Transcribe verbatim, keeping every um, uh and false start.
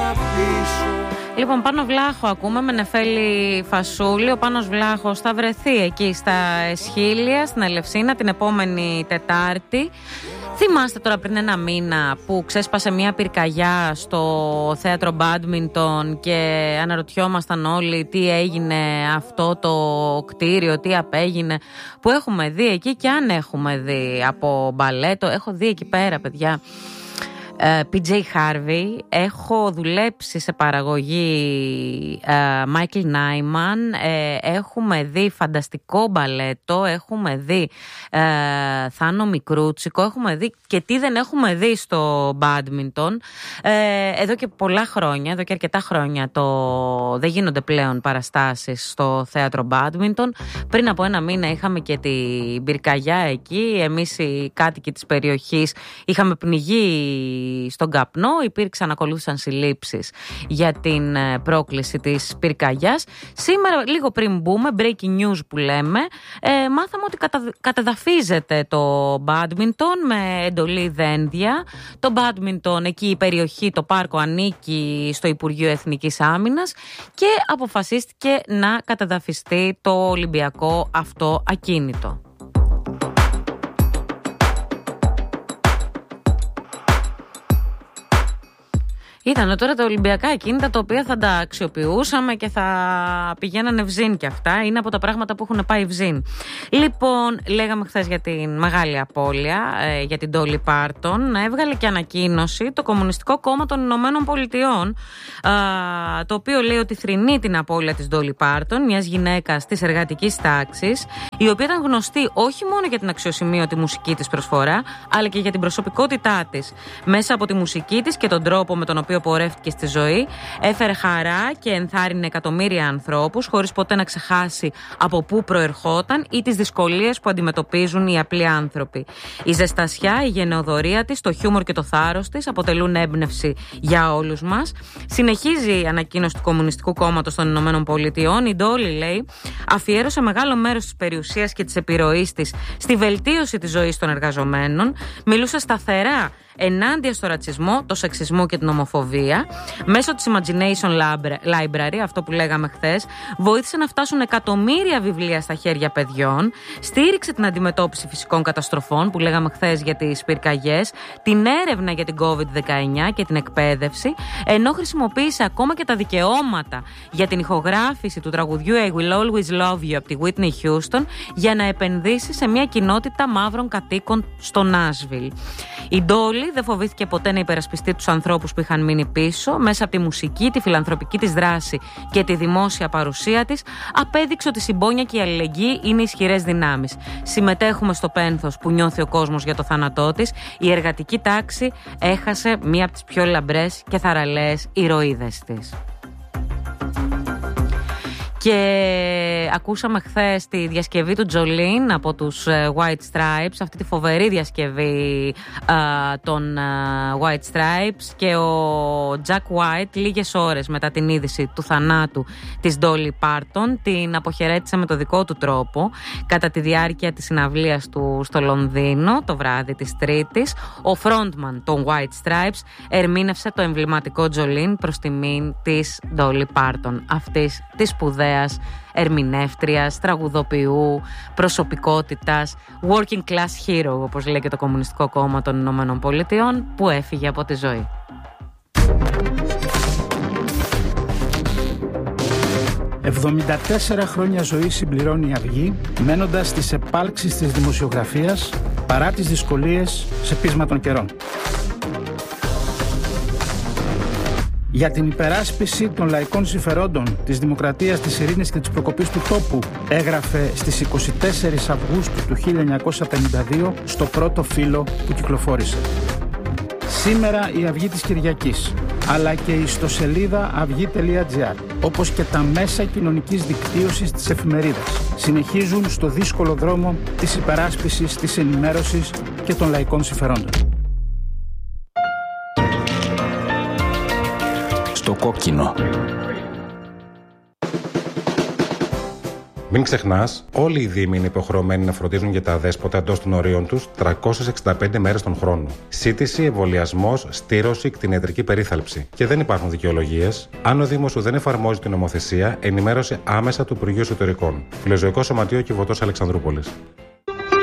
πίσω. Λοιπόν, Πάνο Βλάχο ακούμε με Νεφέλη Φασούλη. Ο Πάνος Βλάχος θα βρεθεί εκεί στα Εσχύλια, στην Ελευσίνα, την επόμενη Τετάρτη. Θυμάστε τώρα πριν ένα μήνα που ξέσπασε μια πυρκαγιά στο θέατρο Μπάντμιντον και αναρωτιόμασταν όλοι τι έγινε αυτό το κτίριο, τι απέγινε, που έχουμε δει εκεί και αν έχουμε δει από μπαλέτο. Έχω δει εκεί πέρα, παιδιά, πι τζέι Harvey, έχω δουλέψει σε παραγωγή Michael Nyman, ε, έχουμε δει φανταστικό μπαλέτο, έχουμε δει ε, Θάνο Μικρούτσικο, έχουμε δει και τι δεν έχουμε δει στο μπάντμιντον ε, εδώ και πολλά χρόνια, εδώ και αρκετά χρόνια το, δεν γίνονται πλέον παραστάσεις στο θέατρο μπάντμιντον. Πριν από ένα μήνα είχαμε και την πυρκαγιά εκεί, εμείς οι κάτοικοι της περιοχής είχαμε πνιγεί στον καπνό, υπήρξαν, ακολούθησαν συλλήψεις για την πρόκληση της πυρκαγιάς. Σήμερα, λίγο πριν μπούμε, breaking news που λέμε, ε, μάθαμε ότι κατα, κατεδαφίζεται το μπάντμιντον με εντολή δένδια. Το μπάντμιντον, εκεί η περιοχή, το πάρκο ανήκει στο Υπουργείο Εθνικής Άμυνας και αποφασίστηκε να κατεδαφιστεί το Ολυμπιακό αυτό ακίνητο. Ήταν τώρα τα Ολυμπιακά ακίνητα τα οποία θα τα αξιοποιούσαμε και θα πηγαίνανε βζίν και αυτά. Είναι από τα πράγματα που έχουν πάει βζίν. Λοιπόν, λέγαμε χθες για την μεγάλη απώλεια, ε, για την Ντόλι Πάρτον. Έβγαλε και ανακοίνωση το Κομμουνιστικό Κόμμα των Ηνωμένων Πολιτειών, ε, το οποίο λέει ότι θρηνεί την απώλεια της Ντόλι Πάρτον, μιας γυναίκας της εργατικής τάξης, η οποία ήταν γνωστή όχι μόνο για την αξιοσημείωτη μουσική της προσφορά, αλλά και για την προσωπικότητά της. Μέσα από τη μουσική της και τον τρόπο με τον οποίο πορεύτηκε στη ζωή, έφερε χαρά και ενθάρρυνε εκατομμύρια ανθρώπους, χωρίς ποτέ να ξεχάσει από πού προερχόταν ή τις δυσκολίες που αντιμετωπίζουν οι απλοί άνθρωποι. Η ζεστασιά, η γενεοδορία της, το χιούμορ και το θάρρος της αποτελούν έμπνευση για όλους μας. Συνεχίζει η ανακοίνωση του Κομμουνιστικού Κόμματος των Ηνωμένων Πολιτειών. Η Ντόλι, λέει, αφιέρωσε μεγάλο μέρος της περιουσίας και της επιρροής της στη βελτίωση της ζωής των εργαζομένων. Μιλούσε σταθερά ενάντια στο ρατσισμό, το σεξισμό και την ομοφοβία. Μέσω της Imagination Library, αυτό που λέγαμε χθες, βοήθησε να φτάσουν εκατομμύρια βιβλία στα χέρια παιδιών, στήριξε την αντιμετώπιση φυσικών καταστροφών, που λέγαμε χθες για τις πυρκαγιές, την έρευνα για την κόβιντ δεκαεννιά και την εκπαίδευση, ενώ χρησιμοποίησε ακόμα και τα δικαιώματα για την ηχογράφηση του τραγουδιού I Will Always Love You από τη Whitney Houston για να επενδύσει σε μια κοινότητα μαύρων κατοίκων στο Νάσβιλ. Η Ντόλι δεν φοβήθηκε ποτέ να υπερασπιστεί τους ανθρώπους που είχαν μείνει πίσω. Μέσα από τη μουσική, τη φιλανθρωπική της δράση και τη δημόσια παρουσία της, απέδειξε ότι η συμπόνια και η αλληλεγγύη είναι ισχυρές δυνάμεις. Συμμετέχουμε στο πένθος που νιώθει ο κόσμος για το θάνατό της. Η εργατική τάξη έχασε μία από τις πιο λαμπρές και θαραλέες ηρωίδες της. Και ακούσαμε χθες τη διασκευή του Τζολίν από τους White Stripes, αυτή τη φοβερή διασκευή α, των α, White Stripes, και ο Jack White λίγες ώρες μετά την είδηση του θανάτου της Dolly Parton την αποχαιρέτησε με το δικό του τρόπο κατά τη διάρκεια της συναυλίας του στο Λονδίνο το βράδυ της Τρίτης. Ο frontman των White Stripes ερμήνευσε το εμβληματικό Τζολίν προς τιμήν της Dolly Parton, αυτής της σπουδαίας ερμηνεύτριας, τραγουδοποιού, προσωπικότητας, working class hero, όπως λέει και το Κομμουνιστικό Κόμμα των Ηνωμένων Πολιτειών, που έφυγε από τη ζωή. εβδομήντα τέσσερα χρόνια ζωή συμπληρώνει η Αυγή, μένοντας στις επάλξεις της δημοσιογραφίας παρά τις δυσκολίες σε πείσμα των καιρών. Για την υπεράσπιση των λαϊκών συμφερόντων, της δημοκρατίας, της ειρήνης και της προκοπής του τόπου, έγραφε στις είκοσι τέσσερις Αυγούστου του χίλια εννιακόσια πενήντα δύο στο πρώτο φύλλο που κυκλοφόρησε. Σήμερα η Αυγή της Κυριακής, αλλά και η ιστοσελίδα αυγή τελεία τζι άρ, όπως και τα μέσα κοινωνικής δικτύωσης της εφημερίδας, συνεχίζουν στο δύσκολο δρόμο της υπεράσπισης, της ενημέρωσης και των λαϊκών συμφερόντων. Στο κόκκινο. Μην ξεχνάς, όλοι οι δήμοι είναι υποχρεωμένοι να φροντίζουν για τα αδέσποτα εντός των ορίων τους τριακόσιες εξήντα πέντε μέρες τον χρόνο. Σύτηση, εμβολιασμός, στήρωση, κτηνιατρική περίθαλψη. Και δεν υπάρχουν δικαιολογίες. Αν ο Δήμος σου δεν εφαρμόζει την νομοθεσία, ενημέρωσε άμεσα του Υπουργείου Εσωτερικών. Φιλοζωικό Σωματείο Κιβωτός Αλεξανδρούπολης.